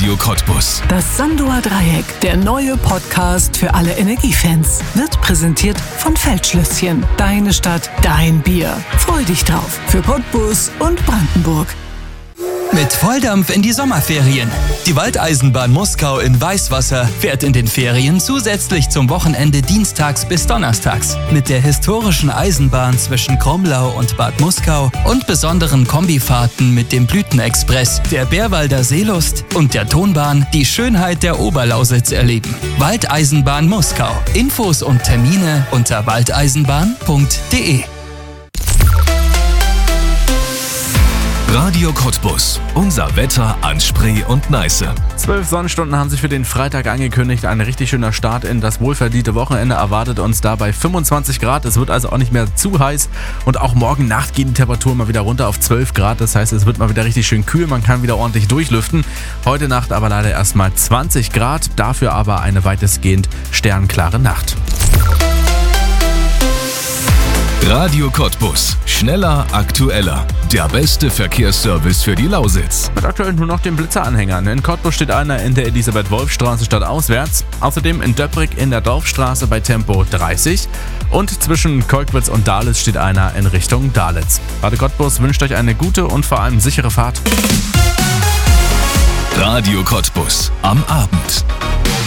Radio Cottbus. Das Sanduer Dreieck, der neue Podcast für alle Energiefans, wird präsentiert von Feldschlösschen. Deine Stadt, dein Bier. Freu dich drauf für Cottbus und Brandenburg. Mit Volldampf in die Sommerferien. Die Waldeisenbahn Muskau in Weißwasser fährt in den Ferien zusätzlich zum Wochenende dienstags bis donnerstags. Mit der historischen Eisenbahn zwischen Kromlau und Bad Muskau und besonderen Kombifahrten mit dem Blütenexpress, der Bärwalder Seelust und der Tonbahn die Schönheit der Oberlausitz erleben. Waldeisenbahn Muskau. Infos und Termine unter waldeisenbahn.de. Radio Cottbus. Unser Wetter an Spree und Neiße. 12 Sonnenstunden haben sich für den Freitag angekündigt. Ein richtig schöner Start in das wohlverdiente Wochenende erwartet uns da bei 25 Grad. Es wird also auch nicht mehr zu heiß. Und auch morgen Nacht gehen die Temperaturen mal wieder runter auf 12 Grad. Das heißt, es wird mal wieder richtig schön kühl. Man kann wieder ordentlich durchlüften. Heute Nacht aber leider erstmal 20 Grad. Dafür aber eine weitestgehend sternklare Nacht. Radio Cottbus. Schneller, aktueller. Der beste Verkehrsservice für die Lausitz. Mit aktuell nur noch den Blitzeranhängern. In Cottbus steht einer in der Elisabeth-Wolf-Straße stadtauswärts. Außerdem in Döprig in der Dorfstraße bei Tempo 30. Und zwischen Kolkwitz und Dahles steht einer in Richtung Dahletz. Radio Cottbus wünscht euch eine gute und vor allem sichere Fahrt. Radio Cottbus. Am Abend.